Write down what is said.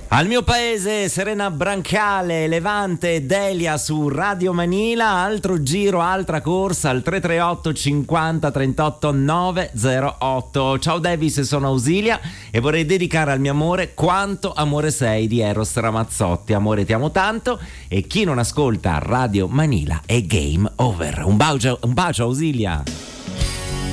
Al mio paese, Serena Brancale, Levante, Delia su Radio Manila. Altro giro, altra corsa al 338 50 38 908. Ciao Davis, sono Ausilia e vorrei dedicare al mio amore Quanto amore sei di Eros Ramazzotti. Amore, ti amo tanto, e chi non ascolta Radio Manila è game over. Un bacio Ausilia.